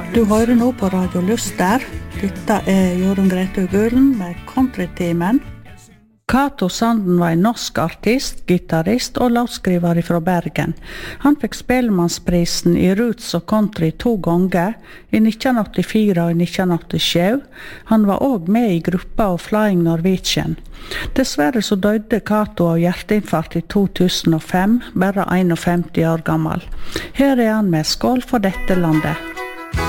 Du hører nå på Radio Luster. Dette Jorunn Grete Gulen med Countrytimen. Cato Sanden var en norsk artist, gitarrist og låtskriver fra Bergen. Han fikk Spellemannsprisen i Roots og Country 2 ganger, i 1984 og i 1987. Han var også med i gruppa av Flying Norwegian. Dessverre så døde Cato av hjerteinfarkt i 2005, bare 51 år gammel. Her han med Skål for dette landet.